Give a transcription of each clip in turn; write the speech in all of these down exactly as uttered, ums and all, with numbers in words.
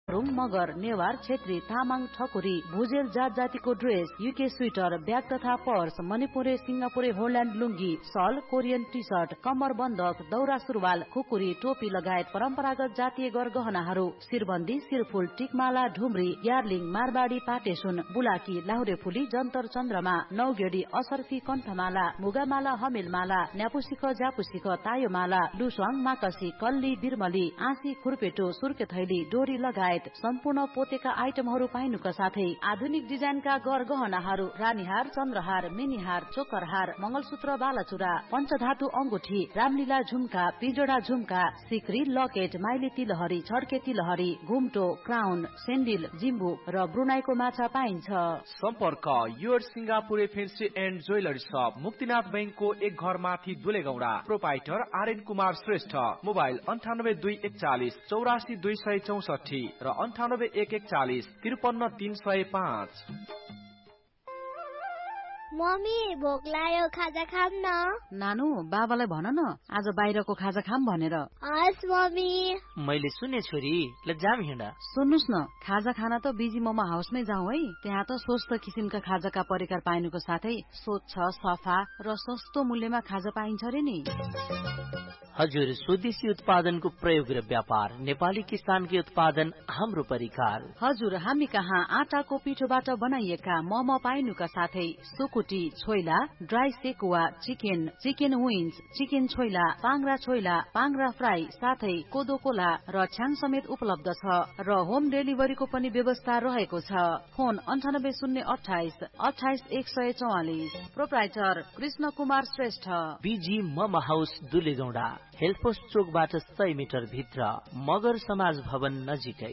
रुङ मगर नेवार छेत्री तामाङ ठकुरी भुजेल जात जातिको dress UK sweater bag तथा पर्स मणिपुरे सिंगापुरे होल्यान्ड लुङ्गी सल कोरियन टी सर्ट कम्मर बन्दक दौरा सुरुवाल खुकुरी टोपी लगायत परम्परागत जातीय गरगहनाहरू शिरबन्दी शिरफुल टिकमाला ढुम्री यार्लिङ मारबाडी पाटेसुन बुलाकी लाहुरे फुली जन्तर चन्द्रमा नौगेडी असर्फी कण्ठमाला मुगामाला हमेलमाला न्यापुसिख ज्यापुसिख तायोमाला लुस्वाङ माकसी कल्ली बिरमली आँसी खुर्पेटो सुर्के थैली डोरी लगायत सम्पूर्ण पोतेका आइटमहरू पाइनुका साथै आधुनिक डिजाइनका गरगहनाहरू रानीहार चन्द्रहार मिनीहार चोकरहार मंगलसूत्र बालाचुरा पञ्चधातु अंगुठी रामलीला झुम्का पिजोडा झुम्का सिक्री लकेट माइली तिलहरी छड्के तिलहरी घुम्टो क्राउन सेन्डिल जिम्बु र ब्रुनाईको माछा पाइन्छ। सम्पर्क your Singapure fancy and jewellery शप मुक्तिनाथ बैंकको एक घर माथि दुलेगौडा प्रोपाइटर आर्यन कुमार श्रेष्ठ मोबाइल अन्ठानब्बे दुई एकचालिस चौरासी दुई सय चौसठी र अन्ठानब्बे एक एकचालिस त्रिपन्न तीन सय पाँच। मम्मी भोक लाग्यो खाजा खाम न। नानु बाबालाई भन न आज बाहिरको खाजा खाम भनेर। हस् मम्मी। मैले सुने छोरी ल जाम हिँड। सुन्नुस् न खाजा खाना त बिजी मोमो हाउसमै जाउँ है। त्यहाँ त स्वस्थ किसिमका खाजाका परिकार पाइनुको साथै स्वच्छ सफा र सस्तो मूल्यमा खाजा पाइन्छ रे नि। हजुर स्वदेशी उत्पादनको प्रयोग र व्यापार नेपाली किसानकै उत्पादन हाम्रो परिकार। हजुर हामी कहाँ आटाको पिठोबाट बनाइएका मोमो पाइनुका साथै सुकुटी choila dry sekuwa chicken chicken wings chicken choila पाङ्रा choila पाङ्रा fry साथै कोदो कोला र छ्याङ समेत उपलब्ध छ र होम डेलिभरीको पनि व्यवस्था रहेको छ। फोन अन्ठानब्बे शून्य अठाइस अठाइस एक सय चौवालिस। Proprietor Krishna Kumar Shrestha busy momo house दुलेगौडा health post चोकबाट सय मिटर भित्र मगर समाज भवन नजिकै।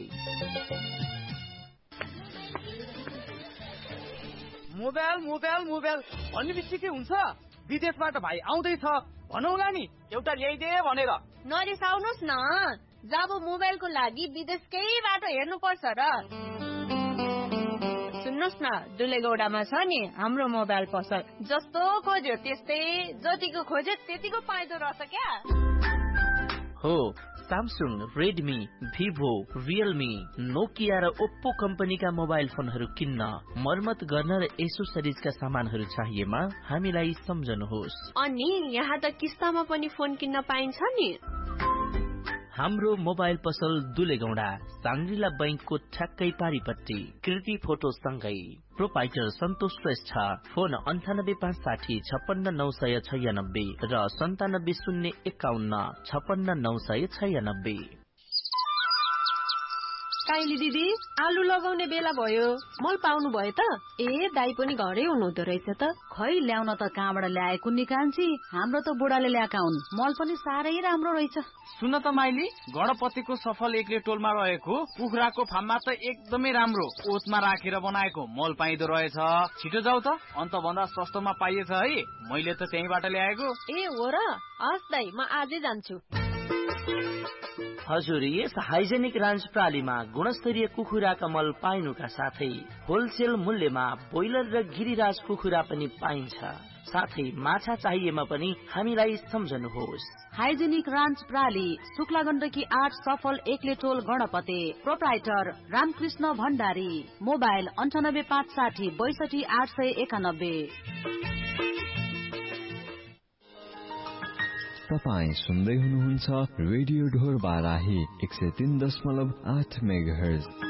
मोबाइल मोबाइल मोबाइल भन्ने बित्तिकै हुन्छ विदेशबाट भाइ आउँदैछ भनौला नि एउटा ल्याइदे भनेर। नरिसाउनुस् न जब मोबाइलको लागि विदेशकै बाटो हेर्नु पर्छ र। सुन्नुस् न दुलेगौडामा छ नि हाम्रो मोबाइल पसल जस्तो खोज्यो त्यस्तै जतिको खोज्यो त्यतिको पाइदो रहेछ क्या। हो Samsung Redmi Vivo Realme Nokia र ओप्पो कम्पनीका मोबाइल फोनहरू किन्न मर्मत गर्न र एसोसरिजका सामानहरू चाहिएमा हामीलाई सम्झनुहोस्। अनि यहाँ त किस्तामा पनि फोन किन्न पाइन्छ नि। हाम्रो मोबाइल पसल दुलेगौडा साङ्ग्रिला बैंकको ठ्याक्कै पारिपट्टि कृति फोटो सँगै। प्रोपाइटर सन्तोष श्रेष्ठ फोन अन्ठानब्बे पाँच साठी छप्पन्न नौ सय छयानब्बे र सन्तानब्बे शून्य एकाउन्न छप्पन्न नौ सय छयानब्बे। काइली दिदी आलु लगाउने बेला भयो मल पाउनु भयो त? ए दाई पनि घरै हुनुहुँदो रहेछ त। खै ल्याउन त कहाँबाट ल्याएको नि कान्छी हाम्रो त बुढाले ल्याएका हुन् मल पनि साह्रै राम्रो रहेछ। सुन त माइली गणपतिको सफल एकले टोलमा रहेको कुखुराको फार्ममा त एकदमै राम्रो ओतमा राखेर बनाएको मल पाइदो रहेछ। छिटो जाऊ त अन्त भन्दा सस्तोमा पाइएछ है। मैले त त्यहीबाट ल्याएको। ए हो र हस् दाई म आजै जान्छु। हजुर यस हाइजेनिक रान्च प्रालीमा गुणस्तरीय कुखुराका मल पाइनुका साथै होलसेल मूल्यमा बोइलर र गिरिराज कुखुरा पनि पाइन्छ। साथै माछा चाहिएमा पनि हामीलाई सम्झनुहोस्। हाइजेनिक रान्च प्राली शुक्ला गण्डकी आठ सफल एकले टोल गणपते। प्रोप्राइटर रामकृष्ण भण्डारी मोबाइल अन्ठानब्बे पाँच साठी बैसठी आठ सय एकानब्बे। तपाईँ सुन्दै हुनुहुन्छ रेडियो ढोर बाराही एक सय तीन दशमलव आठ मेगाहर्ज।